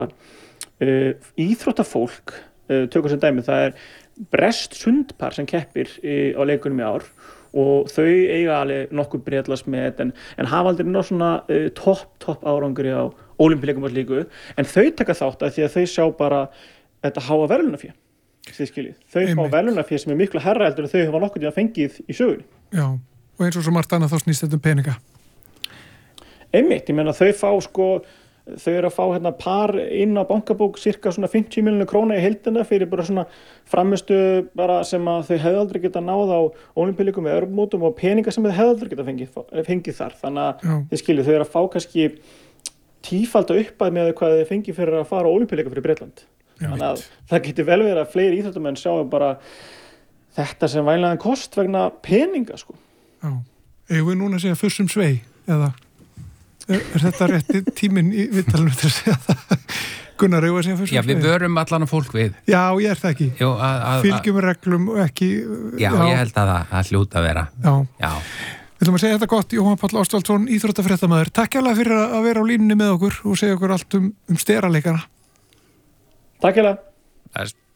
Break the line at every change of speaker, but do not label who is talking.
íþróttafólk, tökum sem dæmi, það breskt sundpar sem keppir á leikunum í ár og þau eiga alveg nokkuð breiðlasmet en hafa aldrei ná svona topp árangri á ólympíuleikum og slíku, en þau taka þátt að því að þau sjá bara þetta háa verðlaunafé, þið skiljið. Þau fá verðlaunafé sem miklu hærra heldur en þau hafa nokkuð tíma fengið í sögunni.
Já, og eins og svo margt annað þá snýst þetta peninga.
Einmitt, ég meina þau að fá hérna par inn á bankabók cirka svona 50 milljónir króna í heildina fyrir bara svona framistu bara sem að þau hefðu aldrei geta náð á ólympíuleikum eða Evrópumótum og peninga sem þau hefðu aldrei geta fengið þar. Þannig að þið skiljið, þau að fá kannski tífalda uppað með hvað þau fengið fyrir að fara á ólympíuleika fyrir Bretland. Þannig að það getur vel verið að fleiri íþróttamenn sjá bara þetta sem vænlegan kost vegna peninga, sko.
Já, eigum við núna að segja fussum svei, eða þetta rétti tíminn í viðtalinu til að segja það? Gunnar, eigum við að segja fussum svei?
Já, við vörum allan að fólk við.
Já, ég það ekki.
Jú,
fylgjum reglum og ekki...
Já, ég held að það hljóta að vera. Já.
Við ætlum að segja þetta gott, Jóhann Páll Ástvaldsson, íþróttafréttamaður. Takk hérlega fyrir að vera á línunni með okkur og segja okkur allt um steraleikana.
Takk hérlega.